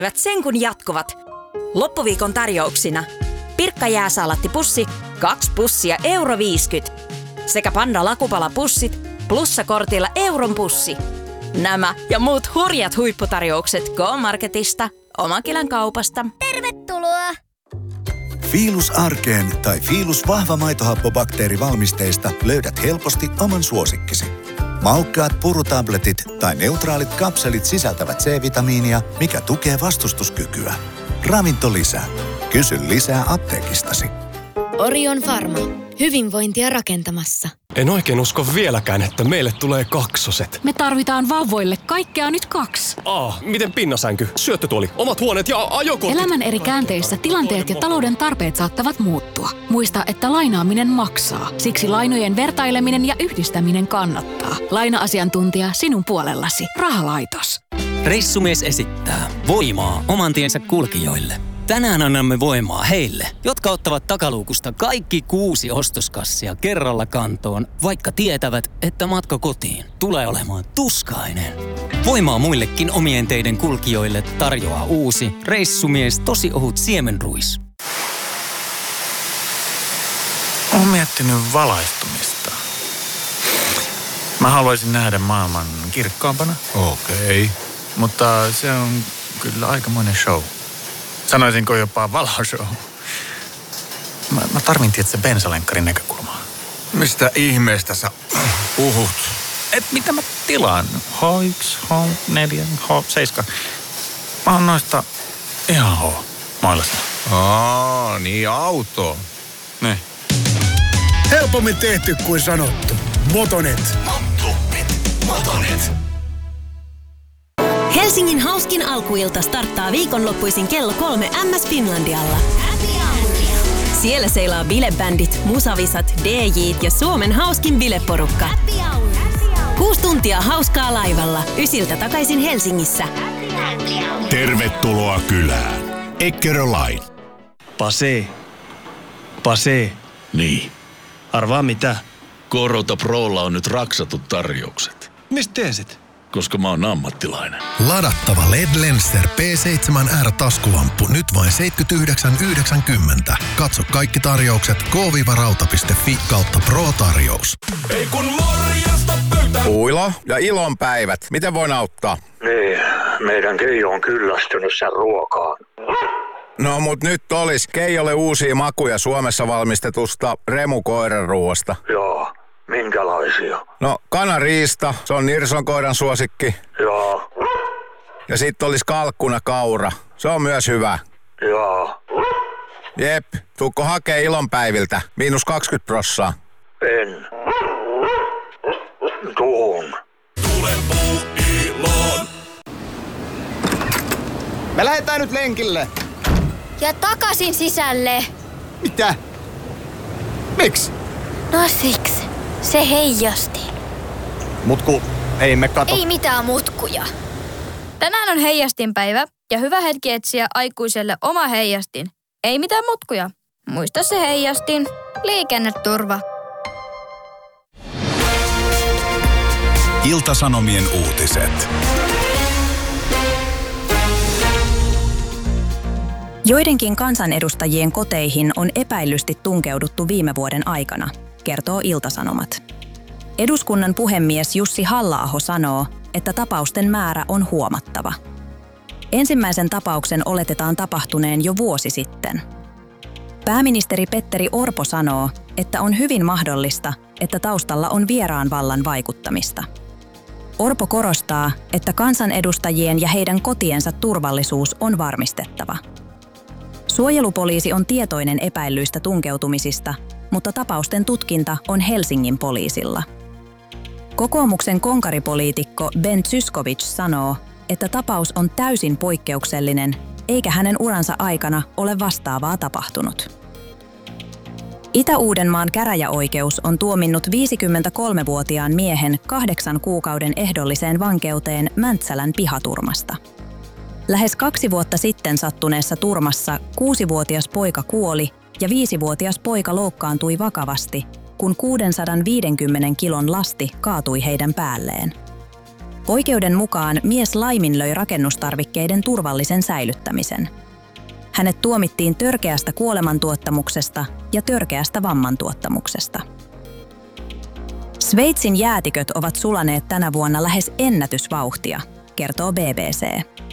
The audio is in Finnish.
sen kun jatkuvat. Loppuviikon tarjouksina. Pirkka jääsaalattipussi, 2 pussia €50. Sekä Panda lakupalapussit, plussakortilla euron pussi. Nämä ja muut hurjat huipputarjoukset K-Marketista, Omakilän kaupasta. Tervetuloa! Fiilus arkeen tai Fiilus vahva maitohappobakteerivalmisteista löydät helposti oman suosikkisi. Maukkaat purutabletit tai neutraalit kapselit sisältävät C-vitamiinia, mikä tukee vastustuskykyä. Ravintolisä. Kysy lisää apteekistasi. Orion Pharma. Hyvinvointia rakentamassa. En oikein usko vieläkään, että meille tulee kaksoset. Me tarvitaan vauvoille kaikkea nyt 2. Miten pinnasänky, syöttötuoli, omat huoneet ja ajokortit? Elämän eri käänteissä tilanteet ja talouden tarpeet saattavat muuttua. Muista, että lainaaminen maksaa. Siksi lainojen vertaileminen ja yhdistäminen kannattaa. Laina-asiantuntija sinun puolellasi. Rahalaitos. Reissumies esittää voimaa oman tiensä kulkijoille. Tänään annamme voimaa heille, jotka ottavat takaluukusta kaikki 6 ostoskassia kerralla kantoon, vaikka tietävät, että matka kotiin tulee olemaan tuskainen. Voimaa muillekin omien teiden kulkijoille tarjoaa uusi Reissumies tosi ohut siemenruis. Olen miettinyt valaistumista. Mä haluaisin nähdä maailman kirkkaampana. Okei. Mutta se on kyllä aikamoinen show. Sanoisinko jopa valoshow. Mä tarvin tietysti bensalenkkarin näkökulmaa. Mistä ihmeestä sä puhut? Mitä mä tilaan? H1, H4, H7. Mä oon noista ihan H-mailassa. Niin auto. Ne. Helpommin tehty kuin sanottu. Motonet. Motonet. Helsingin hauskin alkuilta starttaa viikonloppuisin kello 3 MS Finlandialla. Siellä seilaa bilebändit, musavisat, DJt ja Suomen hauskin bileporukka. 6 tuntia hauskaa laivalla, ysiltä takaisin Helsingissä. Tervetuloa kylään. Eckerö Line. Pase. Niin. Arvaa mitä? Korota Prolla on nyt raksatut tarjoukset. Mistä tiesit? Koska mä oon ammattilainen. Ladattava LED Lenser P7R-taskulamppu nyt vain 79,90. Katso kaikki tarjoukset k-rauta.fi/Pro-tarjous. Ei kun morjesta pöytä. Uilo ja ilonpäivät. Miten voin auttaa? Niin, meidän Keijo on kyllästynyt sen ruokaan. No mut nyt olis Keijolle uusia makuja Suomessa valmistetusta Remu koiranruoasta. Joo. Minkälaisia? No, kanariista. Se on Nirson koiran suosikki. Joo. Ja sit olis kalkkuna kaura. Se on myös hyvä. Joo. Jep, tuukko hakee ilonpäiviltä? -20%. En. Tuun. Tule Puuiloon. Me lähdetään nyt lenkille. Ja takaisin sisälle. Mitä? Miksi? No siksi. Se heijasti. Mutku, ei me kato. Ei mitään mutkuja. Tänään on heijastinpäivä ja hyvä hetki etsiä aikuiselle oma heijastin. Ei mitään mutkuja. Muista se heijastin. Liikenneturva. Ilta-Sanomien uutiset. Joidenkin kansanedustajien koteihin on epäillysti tunkeuduttu viime vuoden aikana, kertoo Ilta-Sanomat. Eduskunnan puhemies Jussi Halla-aho sanoo, että tapausten määrä on huomattava. Ensimmäisen tapauksen oletetaan tapahtuneen jo vuosi sitten. Pääministeri Petteri Orpo sanoo, että on hyvin mahdollista, että taustalla on vieraan vallan vaikuttamista. Orpo korostaa, että kansanedustajien ja heidän kotiensa turvallisuus on varmistettava. Suojelupoliisi on tietoinen epäillyistä tunkeutumisista, mutta tapausten tutkinta on Helsingin poliisilla. Kokoomuksen konkaripoliitikko Ben Zyskowicz sanoo, että tapaus on täysin poikkeuksellinen, eikä hänen uransa aikana ole vastaavaa tapahtunut. Itä-Uudenmaan käräjäoikeus on tuominnut 53-vuotiaan miehen 8 kuukauden ehdolliseen vankeuteen Mäntsälän pihaturmasta. Lähes 2 vuotta sitten sattuneessa turmassa 6-vuotias poika kuoli ja 5-vuotias poika loukkaantui vakavasti, kun 650 kilon lasti kaatui heidän päälleen. Oikeuden mukaan mies laiminlöi rakennustarvikkeiden turvallisen säilyttämisen. Hänet tuomittiin törkeästä kuolemantuottamuksesta ja törkeästä vammantuottamuksesta. Sveitsin jäätiköt ovat sulaneet tänä vuonna lähes ennätysvauhtia, kertoo BBC.